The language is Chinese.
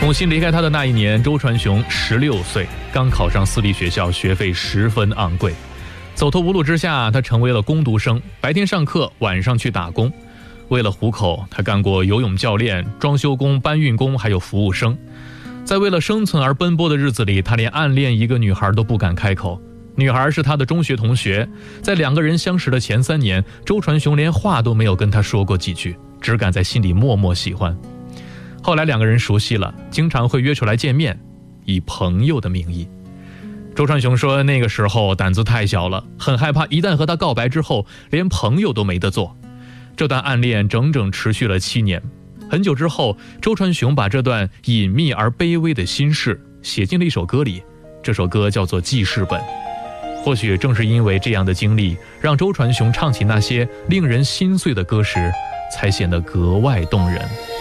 母亲离开他的那一年，周传雄16岁，刚考上私立学校，学费十分昂贵。走投无路之下，他成为了工读生，白天上课，晚上去打工。为了糊口，他干过游泳教练、装修工、搬运工，还有服务生。在为了生存而奔波的日子里，他连暗恋一个女孩都不敢开口。女孩是他的中学同学，在2个人相识的前3年，周传雄连话都没有跟她说过几句，只敢在心里默默喜欢。后来2个人熟悉了，经常会约出来见面，以朋友的名义。周传雄说，那个时候胆子太小了，很害怕一旦和他告白之后，连朋友都没得做。这段暗恋整整持续了7年。很久之后，周传雄把这段隐秘而卑微的心事写进了一首歌里，这首歌叫做《记事本》。或许正是因为这样的经历，让周传雄唱起那些令人心碎的歌时，才显得格外动人。